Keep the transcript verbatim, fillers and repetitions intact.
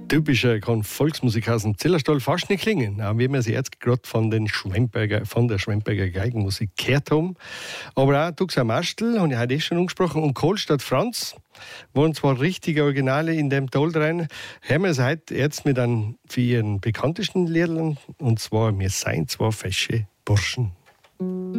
typischer kann Volksmusik aus dem Zillertal fast nicht klingen, auch wie wir sie jetzt gerade von, den Schwemberger, von der Schwemberger Geigenmusik gehört haben. Aber auch Dux am Astel, habe ich heute eh schon angesprochen, und Kohlstadt Franz waren zwar richtige Originale in dem Tal drin. Hören wir es heute jetzt mit einem für ihren bekanntesten Liedern, und zwar «Wir seien zwei fesche Burschen».